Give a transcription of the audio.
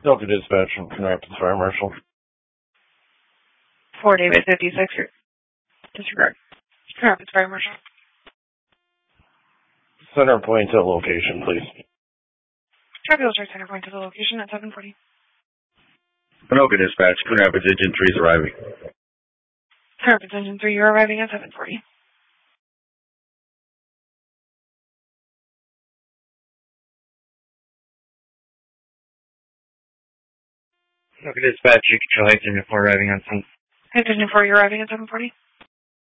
Delta Dispatch from Coon Rapids Fire Marshal. 4 David 56, disregard. Coon Rapids Fire Marshal. Center point to location, please. Fabulous center point to the location at 740. Anoka Dispatch, Coon Rapids Engine 3 is arriving. Coon Rapids Engine 3, you're arriving at 740. Anoka Dispatch, you control Heights Engine 4 arriving on scene. Heights Engine 4, you're arriving at 740.